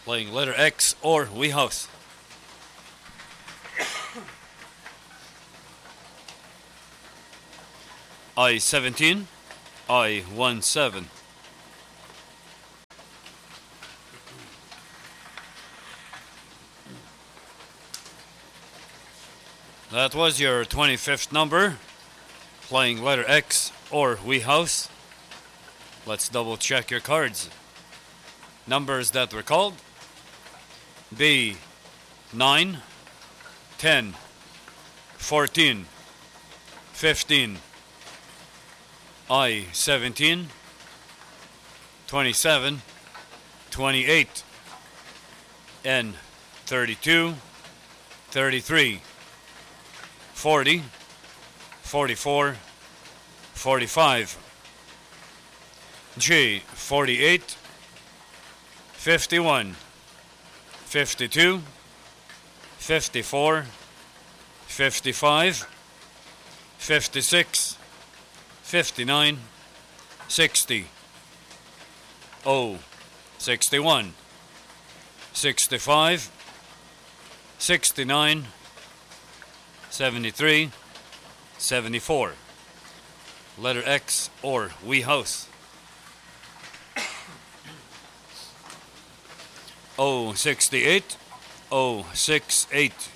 Playing letter X or We House. I-17, I-17. That was your 25th number. Playing letter X or We House. Let's double check your cards. Numbers that were called: B, 9, 10, 14, 15, I, 17, 27, 28, N, 32, 33, 40, 44, 45, G, 48, 51, 52, 54, 55, 56, 59, 60, O, 61, 65, 69, 73, 74. Letter X or We House. O, 68, O, 68.